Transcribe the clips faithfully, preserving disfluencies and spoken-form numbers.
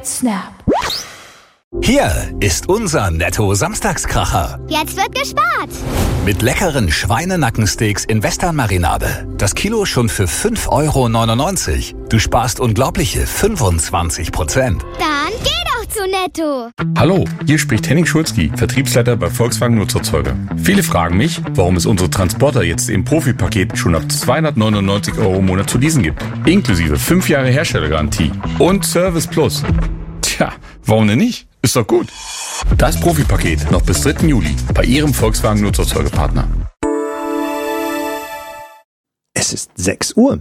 Snap. Hier ist unser Netto-Samstagskracher. Jetzt wird gespart. Mit leckeren Schweinenackensteaks in Western-Marinade. Das Kilo schon für fünf Euro neunundneunzig. Du sparst unglaubliche fünfundzwanzig Prozent. Dann geh doch zu Netto. Hallo, hier spricht Henning Schulzki, Vertriebsleiter bei Volkswagen Nutzerzeuger. Viele fragen mich, warum es unsere Transporter jetzt im Profipaket schon ab zweihundertneunundneunzig Euro im Monat zu leasen gibt. Inklusive fünf Jahre Herstellergarantie und Service Plus. Tja, warum denn nicht? Ist doch gut. Das Profipaket noch bis dritten Juli bei Ihrem Volkswagen Nutzerzeugerpartner. Es ist sechs Uhr.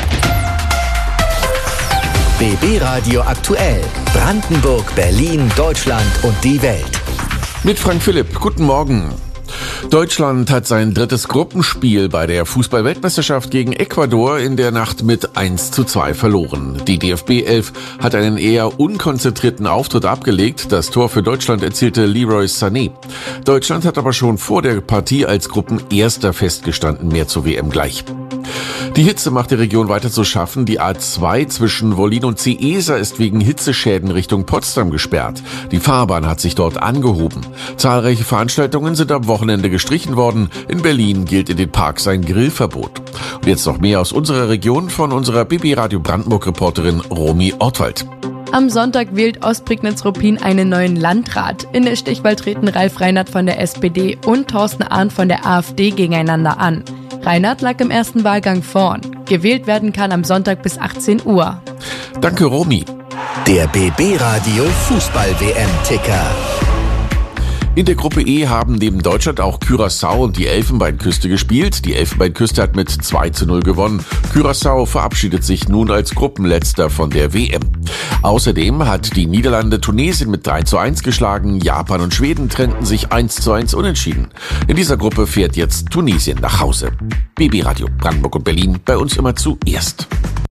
B B Radio aktuell. Brandenburg, Berlin, Deutschland und die Welt. Mit Frank Philipp. Guten Morgen. Deutschland hat sein drittes Gruppenspiel bei der Fußball-Weltmeisterschaft gegen Ecuador in der Nacht mit eins zu zwei verloren. Die D F B elf hat einen eher unkonzentrierten Auftritt abgelegt. Das Tor für Deutschland erzielte Leroy Sané. Deutschland hat aber schon vor der Partie als Gruppenerster festgestanden, mehr zur W M gleich. Die Hitze macht die Region weiter zu schaffen. Die A zwei zwischen Wollin und Ciesa ist wegen Hitzeschäden Richtung Potsdam gesperrt. Die Fahrbahn hat sich dort angehoben. Zahlreiche Veranstaltungen sind am Wochenende gestrichen worden. In Berlin gilt in den Parks ein Grillverbot. Und jetzt noch mehr aus unserer Region von unserer B B Radio Brandenburg-Reporterin Romy Ortwald. Am Sonntag wählt Ostprignitz-Ruppin einen neuen Landrat. In der Stichwahl treten Ralf Reinert von der S P D und Thorsten Ahn von der AfD gegeneinander an. Reinert lag im ersten Wahlgang vorn. Gewählt werden kann am Sonntag bis achtzehn Uhr. Danke, Romy. Der B B Radio Fußball-W M-Ticker. In der Gruppe E haben neben Deutschland auch Curaçao und die Elfenbeinküste gespielt. Die Elfenbeinküste hat mit zwei zu null gewonnen. Curaçao verabschiedet sich nun als Gruppenletzter von der W M. Außerdem hat die Niederlande Tunesien mit drei zu eins geschlagen. Japan und Schweden trennten sich eins zu eins unentschieden. In dieser Gruppe fährt jetzt Tunesien nach Hause. B B Radio Brandenburg und Berlin, bei uns immer zuerst.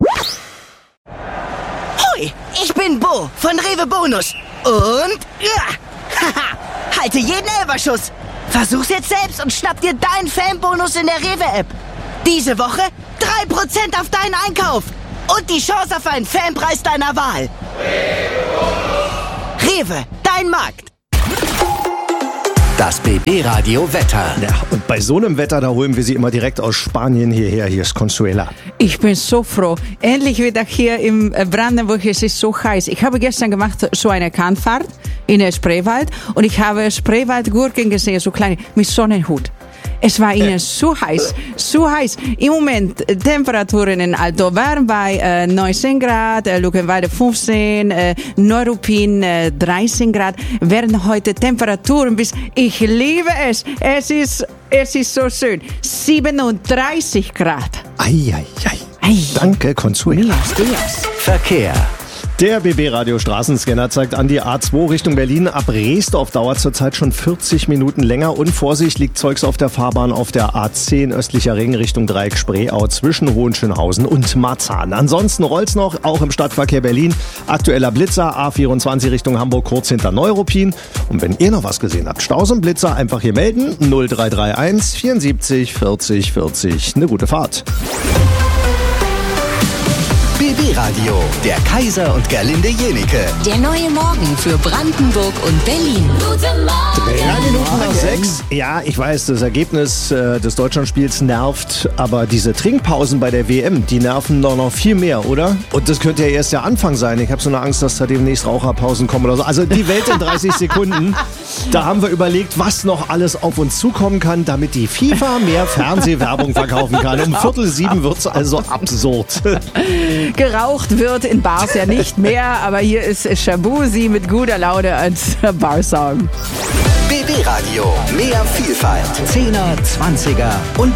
Hoi, ich bin Bo von Rewe Bonus. Und ja, haha, halte jeden Elberschuss. Versuch's jetzt selbst und schnapp dir deinen Fanbonus in der Rewe-App. Diese Woche drei Prozent auf deinen Einkauf. Und die Chance auf einen Fanpreis deiner Wahl. Rewe, dein Markt. Das B B Radio Wetter. Ja, und bei so einem Wetter, da holen wir sie immer direkt aus Spanien hierher. Hier ist Consuela. Ich bin so froh. Endlich wieder hier im Brandenburg. Es ist so heiß. Ich habe gestern gemacht so eine Kahnfahrt in der Spreewald und ich habe Spreewaldgurken gesehen, so kleine, mit Sonnenhut. Es war ihnen so heiß, so heiß. Im Moment Temperaturen in Alto-Wern bei äh, neunzehn Grad, äh, Luckenwalde fünfzehn, äh, Neuruppin äh, dreizehn Grad. Werden heute Temperaturen bis, ich liebe es, es ist, es ist so schön, siebenunddreißig Grad. Eieiei. Ei, ei. Danke, Consuela. Dias, dias. Verkehr. Der B B Radio Straßenscanner zeigt an die A zwei Richtung Berlin. Ab Reesdorf dauert zurzeit schon vierzig Minuten länger. Und Vorsicht, liegt Zeugs auf der Fahrbahn auf der A zehn östlicher Ring Richtung Dreieck Spreeau zwischen Hohenschönhausen und Marzahn. Ansonsten rollt's noch, auch im Stadtverkehr Berlin. Aktueller Blitzer, A vierundzwanzig Richtung Hamburg kurz hinter Neuruppin. Und wenn ihr noch was gesehen habt, Staus und Blitzer, einfach hier melden. null drei drei eins vierundsiebzig vierzig vierzig. Eine gute Fahrt. B B Radio, der Kaiser und Gerlinde Jenike. Der neue Morgen für Brandenburg und Berlin. Guten Morgen. Drei Minuten nach sechs. Ja, ich weiß, das Ergebnis äh, des Deutschlandspiels nervt, aber diese Trinkpausen bei der W M, die nerven doch noch viel mehr, oder? Und das könnte ja erst der Anfang sein. Ich habe so eine Angst, dass da demnächst Raucherpausen kommen oder so. Also die Welt in dreißig Sekunden. Da haben wir überlegt, was noch alles auf uns zukommen kann, damit die FIFA mehr Fernsehwerbung verkaufen kann. Um Viertel sieben wird's also absurd. Geraucht wird in Bars ja nicht mehr, aber hier ist Shabuzi mit guter Laune als Barsong. B B Radio, mehr Vielfalt. Zehner, Zwanziger und